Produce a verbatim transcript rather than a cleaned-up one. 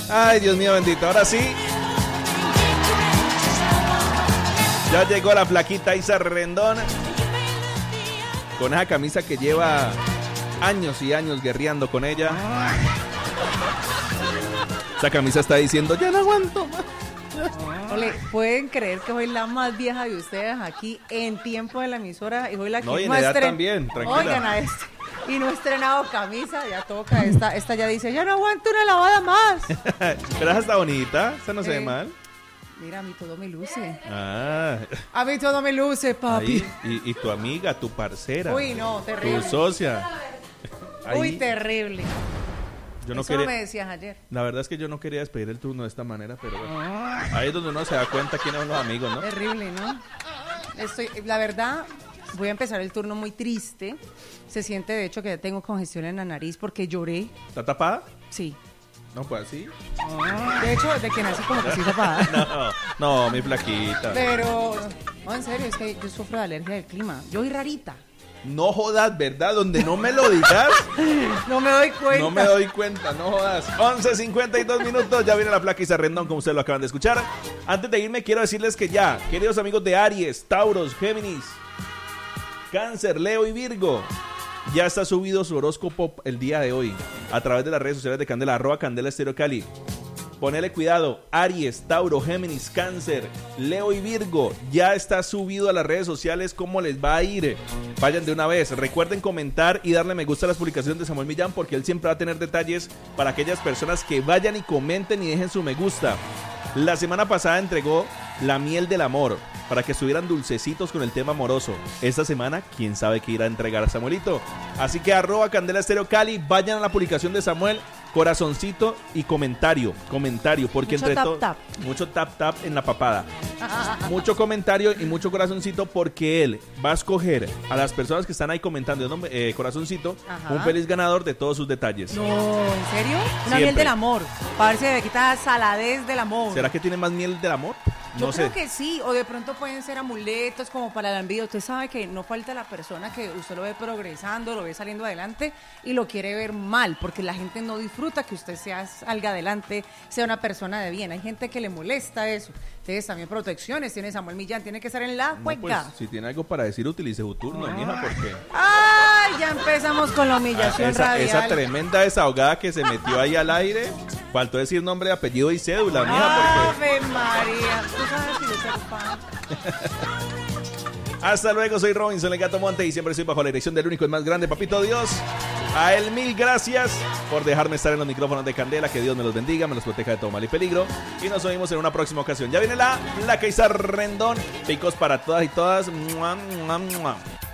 Ay, Dios mío bendito, ahora sí. Ya llegó la flaquita Isa Rendón con esa camisa que lleva años y años guerreando con ella. Esa camisa está diciendo, ya no aguanto más. Ole, ¿pueden creer que soy la más vieja de ustedes aquí en tiempo de la emisora? Y soy la que no, y en más edad estren... también, tranquila. Oigan a este. Y no he estrenado camisa, ya toca. Esta, esta ya dice, ya no aguanto una lavada más. Pero esa está bonita, esa no se ve Eh, mal. Mira, a mí todo me luce. Ah. A mí todo me luce, papi. Ahí, y, y tu amiga, tu parcera. Uy, no, terrible. Tu socia. Ahí, Uy, terrible. yo no Eso quería, no me decías ayer. la verdad es que yo no quería despedir el turno de esta manera, pero bueno. Ahí es donde uno se da cuenta quiénes son los amigos, ¿no? Terrible, ¿no? Estoy, la verdad, voy a empezar el turno muy triste. Se siente, de hecho, que ya tengo congestión en la nariz porque lloré. ¿Está tapada? Sí. No, pues así. De hecho, de que nací como que sí tapada. No, no, mi flaquita. Pero, no, en serio, es que yo sufro de alergia del clima. Yo soy rarita. No jodas, ¿verdad? Donde no me lo digas, No me doy cuenta. no me doy cuenta, no jodas. once cincuenta y dos minutos, ya viene la flaca Isa Rendón, como ustedes lo acaban de escuchar. Antes de irme, quiero decirles que ya, queridos amigos de Aries, Tauros, Géminis, Cáncer, Leo y Virgo, ya está subido su horóscopo el día de hoy a través de las redes sociales de Candela, arroba Candela Estéreo Cali. Ponele cuidado, Aries, Tauro, Géminis, Cáncer, Leo y Virgo, ya está subido a las redes sociales. ¿Cómo les va a ir? Vayan de una vez, recuerden comentar y darle me gusta a las publicaciones de Samuel Millán, porque él siempre va a tener detalles para aquellas personas que vayan y comenten y dejen su me gusta. La semana pasada entregó la miel del amor para que estuvieran dulcecitos con el tema amoroso. Esta semana, quién sabe qué irá a entregar a Samuelito. Así que arroba Candela Estéreo Cali, vayan a la publicación de Samuel, corazoncito y comentario, comentario, porque Mucho entre tap, todo, tap. mucho tap tap en la papada, mucho comentario y mucho corazoncito, porque él va a escoger a las personas que están ahí comentando, ¿no? eh, corazoncito, Ajá. un feliz ganador de todos sus detalles. No, ¿en serio? Una Siempre. miel del amor. Para ver si me quita saladez del amor. ¿Será que tiene más miel del amor? Yo No creo sé. que sí, o de pronto pueden ser amuletos como para la envidia. Usted sabe que no falta la persona que usted lo ve progresando, lo ve saliendo adelante y lo quiere ver mal, porque la gente no disfruta que usted sea, salga adelante, sea una persona de bien. Hay gente que le molesta eso. Entonces también protecciones, tiene Samuel Millán, tiene que estar en la No, cuenca. pues, si tiene algo para decir, utilice su turno, mija, porque ¡Ay! Ya empezamos con la humillación esa, radial. esa tremenda desahogada que se metió ahí al aire, faltó decir nombre, apellido y cédula, mija, porque... ¡Ave María! ¿Tú sabes si yo soy fan? Hasta luego, soy Robinson, el Gato Monte, y siempre estoy bajo la dirección del único y más grande, Papito Dios. A él mil gracias por dejarme estar en los micrófonos de Candela. Que Dios me los bendiga, me los proteja de todo mal y peligro. Y nos oímos en una próxima ocasión. Ya viene la, la Isa Rendón. Picos para todas y todas. ¡Mua, mua, mua!